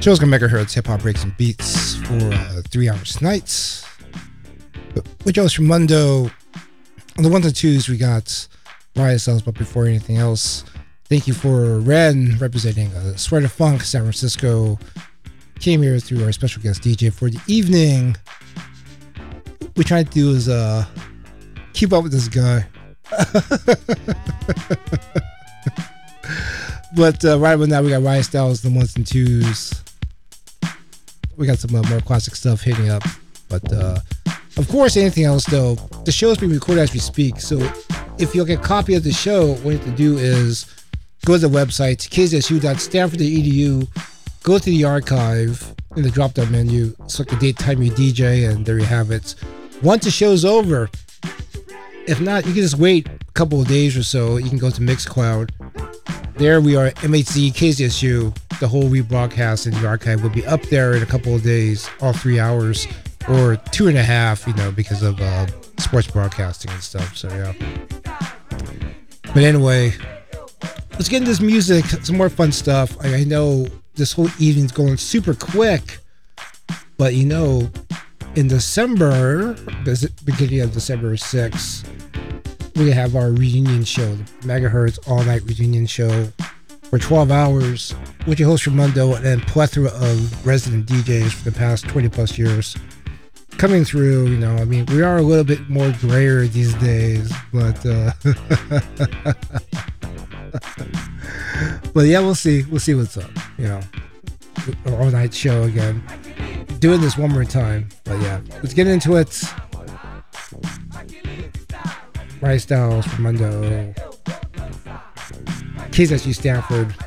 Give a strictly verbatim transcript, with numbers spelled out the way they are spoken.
Show's gonna megahertz hip hop breaks and beats for uh, three hours tonight. With Joe's from Mundo. On the ones and twos, we got Riot Cells, but before anything else, thank you for Ren representing uh, Sweater Funk San Francisco. Came here through our special guest D J for the evening. What we're trying to do is uh, keep up with this guy. But uh, right about now, we got Riot Styles, the ones and twos. We got some uh, more classic stuff hitting up. But uh, of course, anything else though, the show is being recorded as we speak. So if you'll get a copy of the show, what you have to do is go to the website, k z s u dot stanford dot e d u, go to the archive in the drop down menu, select the date, time, you D J, and there you have it. Once the show's over, if not, you can just wait a couple of days or so. You can go to Mixcloud. There we are, M H Z, K Z S U. The whole rebroadcast in the archive will be up there in a couple of days, all three hours, or two and a half, you know, because of uh, sports broadcasting and stuff. So, yeah. But anyway, let's get into this music, some more fun stuff. I, I know this whole evening's going super quick, but you know, in December, beginning of December sixth, we have our reunion show, the Megahertz all-night reunion show for twelve hours with your host Ramundo and a plethora of resident D Js for the past twenty plus years coming through. You know, I mean, we are a little bit more grayer these days, but uh, but yeah, we'll see. We'll see what's up. You know, all-night show again. Doing this one more time, but yeah, let's get into it. Riot Styles, Ramundo, K Z S U Stanford.